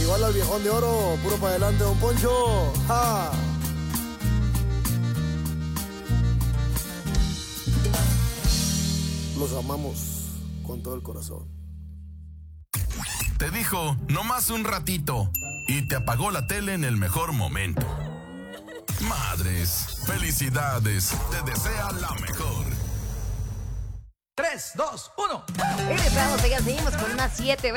Igual al viejón de oro, puro para adelante, don Poncho. ¡Ja! Los amamos con todo el corazón. Te dijo, nomás un ratito, y te apagó la tele en el mejor momento. Madres, felicidades, te desea la mejor. 3, 2, 1. Regresamos, ya seguimos con una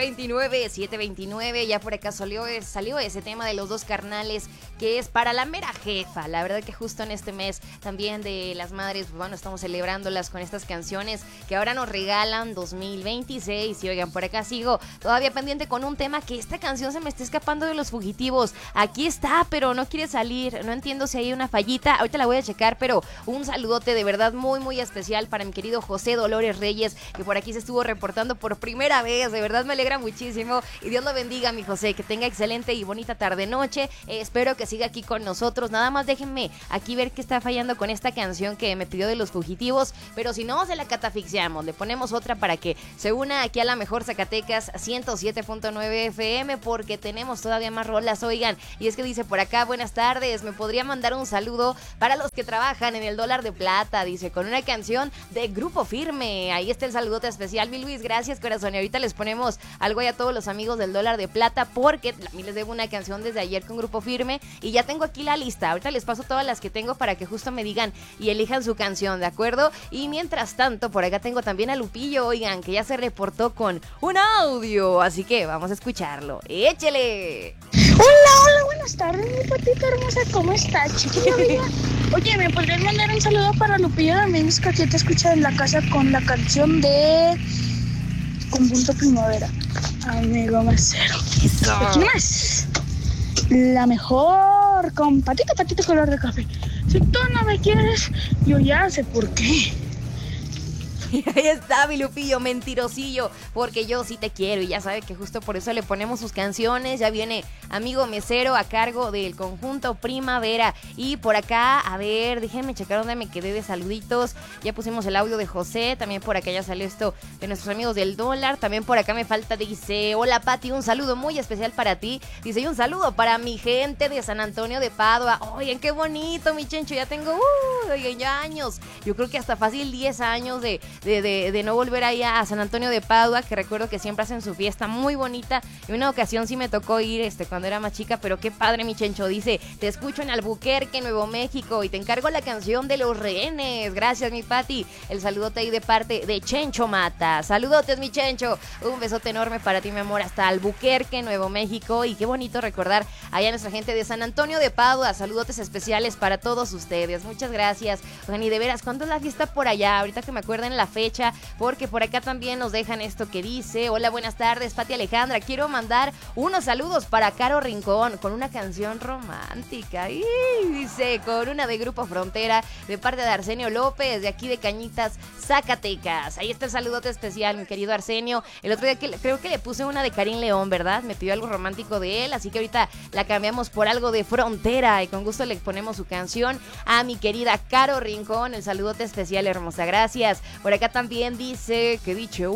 729. Ya por acá salió ese tema de los dos carnales, que es para la mera jefa. La verdad que justo en este mes también de las madres, pues bueno, estamos celebrándolas con estas canciones que ahora nos regalan 2026. Y oigan, por acá sigo todavía pendiente con un tema, que esta canción se me está escapando de los fugitivos. Aquí está, pero no quiere salir. No entiendo si hay una fallita. Ahorita la voy a checar, pero un saludote de verdad muy, muy especial para mi querido José Dolores Reyes, que por aquí se estuvo reportando por primera vez. De verdad me alegra muchísimo y Dios lo bendiga, mi José, que tenga excelente y bonita tarde-noche. Espero que siga aquí con nosotros. Nada más déjenme aquí ver qué está fallando con esta canción que me pidió de los fugitivos, pero si no, se la catafixiamos, le ponemos otra para que se una aquí a la mejor Zacatecas 107.9 FM, porque tenemos todavía más rolas. Oigan, y es que dice por acá, buenas tardes, me podría mandar un saludo para los que trabajan en el Dólar de Plata, dice, con una canción de Grupo Firme. Ahí está el saludote especial, mi Luis, gracias, corazón. Y ahorita les ponemos algo ahí a todos los amigos del Dólar de Plata, porque a mí les debo una canción desde ayer con Grupo Firme y ya tengo aquí la lista. Ahorita les paso todas las que tengo para que justo me digan y elijan su canción, ¿de acuerdo? Y mientras tanto, por acá tengo también a Lupillo, oigan, que ya se reportó con un audio, así que vamos a escucharlo. ¡Échele! Hola, buenas tardes, mi patita hermosa, ¿cómo estás, chiquilla mía? Oye, ¿me podrías mandar un saludo para Lupillo Domínguez, que aquí te escucha en la casa con la canción de Conjunto Primavera? Amigo Macero. ¿Quién más? La mejor, con patita color de café. Si tú no me quieres, yo ya sé por qué. Y ahí está mi Lupillo, mentirosillo, porque yo sí te quiero y ya sabe que justo por eso le ponemos sus canciones. Ya viene Amigo Mesero a cargo del Conjunto Primavera. Y por acá, a ver, déjenme checar dónde me quedé de saluditos. Ya pusimos el audio de José, también por acá ya salió esto de nuestros amigos del Dólar. También por acá me falta, dice, hola Pati, un saludo muy especial para ti. Dice, y un saludo para mi gente de San Antonio de Padua. Oigan, qué bonito, mi Chencho, ya tengo, oigan, ya años. Yo creo que hasta fácil 10 años de no volver ahí a San Antonio de Padua, que recuerdo que siempre hacen su fiesta muy bonita. Y una ocasión sí me tocó ir cuando era más chica, pero qué padre, mi Chencho. Dice, te escucho en Albuquerque, Nuevo México, y te encargo la canción de Los Rehenes. Gracias, mi Pati. El saludote ahí de parte de Chencho Mata. Saludotes, mi Chencho. Un besote enorme para ti, mi amor, hasta Albuquerque, Nuevo México. Y qué bonito recordar allá a nuestra gente de San Antonio de Padua. Saludotes especiales para todos ustedes. Muchas gracias. Oigan, y de veras, ¿cuándo es la fiesta por allá? Ahorita que me acuerden la fecha, porque por acá también nos dejan esto que dice, hola, buenas tardes, Pati Alejandra, quiero mandar unos saludos para Caro Rincón con una canción romántica, y dice, con una de Grupo Frontera, de parte de Arsenio López, de aquí de Cañitas, Zacatecas. Ahí está el saludote especial, mi querido Arsenio. El otro día creo que le puse una de Karim León, ¿verdad? Me pidió algo romántico de él, así que ahorita la cambiamos por algo de Frontera y con gusto le ponemos su canción a mi querida Caro Rincón. El saludote especial, hermosa, gracias. Por acá también dice que dicho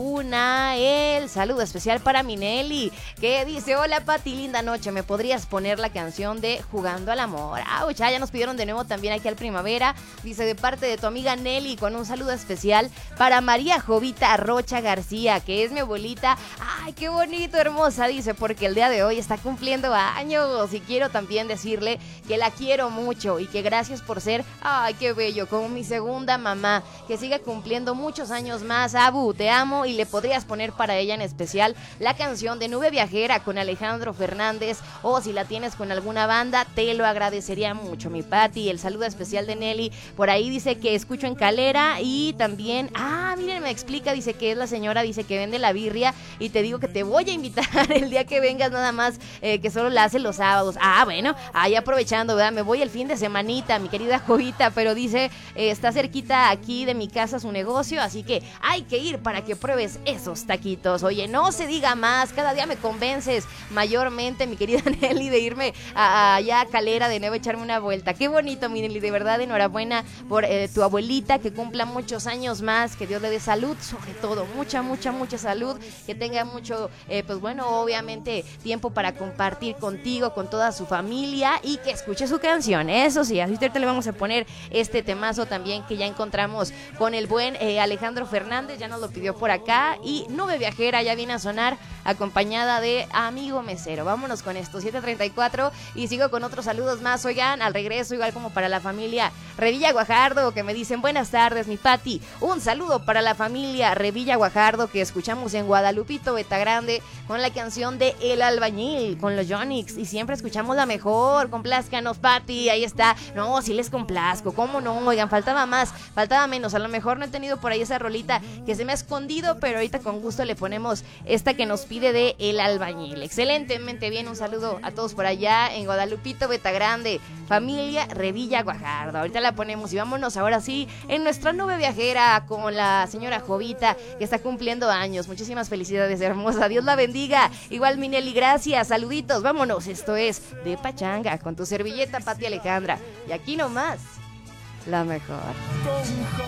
el saludo especial para mi Nelly, que dice, hola Pati, linda noche, ¿me podrías poner la canción de Jugando al Amor? ¡Auch! Ya nos pidieron de nuevo también aquí al Primavera, dice, de parte de tu amiga Nelly, con un saludo especial para María Jovita Rocha García, que es mi abuelita. ¡Ay, qué bonito, hermosa! Dice, porque el día de hoy está cumpliendo años, y quiero también decirle que la quiero mucho y que gracias por ser, ¡ay, qué bello!, como mi segunda mamá, que siga cumpliendo muchos años más. Abu, te amo, y le podrías poner para ella en especial la canción de Nube Viajera con Alejandro Fernández, o si la tienes con alguna banda, te lo agradecería mucho, mi Pati. El saludo especial de Nelly, por ahí dice que escucho en Calera, y también, miren, me explica, dice que es la señora, dice que vende la birria, y te digo que te voy a invitar el día que vengas, nada más, que solo la hace los sábados. Bueno, ahí aprovechando, ¿verdad? Me voy el fin de semanita, mi querida Jovita, pero dice, está cerquita aquí de mi casa su negocio, Hermosillo, así que hay que ir para que pruebes esos taquitos. Oye, no se diga más, cada día me convences mayormente, mi querida Nelly, de irme allá a Calera de nuevo, echarme una vuelta. Qué bonito, mi Nelly, de verdad, enhorabuena por tu abuelita, que cumpla muchos años más, que Dios le dé salud, sobre todo, mucha salud, que tenga mucho, pues bueno, obviamente tiempo para compartir contigo, con toda su familia, y que escuche su canción, eso sí, así ahorita le vamos a poner este temazo también que ya encontramos con el buen Alejandro Fernández, ya nos lo pidió por acá, y Nube Viajera ya viene a sonar acompañada de Amigo Mesero. Vámonos con esto, 7:34, y sigo con otros saludos más. Oigan, al regreso, igual como para la familia Revilla Guajardo, que me dicen buenas tardes, mi Pati. Un saludo para la familia Revilla Guajardo, que escuchamos en Guadalupito, Betagrande, con la canción de El Albañil, con los Yonix, y siempre escuchamos la mejor. Complázcanos, Pati, ahí está. No, sí les complazco, ¿cómo no? Oigan, faltaba más, faltaba menos. A lo mejor no he tenido por ahí esa rolita que se me ha escondido, pero ahorita con gusto le ponemos esta que nos pide de El Albañil. Excelentemente bien, un saludo a todos por allá en Guadalupito, Betagrande, familia Revilla Guajardo. Ahorita la ponemos y vámonos ahora sí en nuestra nube viajera con la señora Jovita, que está cumpliendo años. Muchísimas felicidades, hermosa, Dios la bendiga. Igual, Minelli, gracias, saluditos, vámonos. Esto es De Pachanga con tu servilleta, Pati Alejandra, y aquí nomás la mejor.